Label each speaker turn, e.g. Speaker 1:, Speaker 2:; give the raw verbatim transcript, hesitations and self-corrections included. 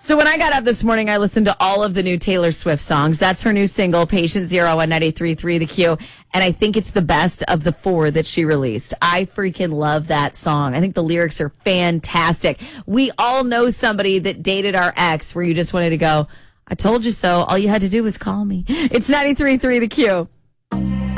Speaker 1: So when I got up this morning, I listened to all of the new Taylor Swift songs. That's her new single, Patient Zero on ninety-three point three The Q. And I think it's the best of the four that she released. I freaking love that song. I think the lyrics are fantastic. We all know somebody that dated our ex where you just wanted to go, I told you so. All you had to do was call me. It's ninety-three point three The Q.